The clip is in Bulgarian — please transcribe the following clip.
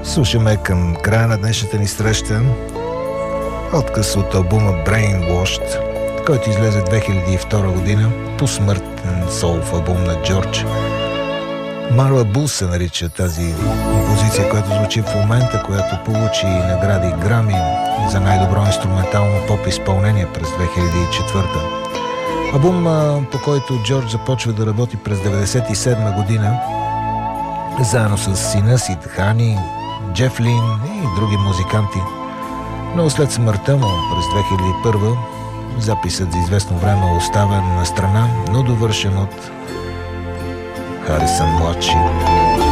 Слушаме към края на днешната ни среща откъс от албума Brainwashed, който излезе 2002 година, посмъртен солов албум на Джордж. Марла Бул се нарича тази композиция, която звучи в момента, която получи награди Грами за най-добро инструментално поп изпълнение през 2004. Албум, по който Джордж започва да работи през 1997 година, заедно с сина си Тхани, Джеф Лин и други музиканти. Но след смъртта му през 2001 записът за известно време е оставен на страна, но довършен от Харисън младши.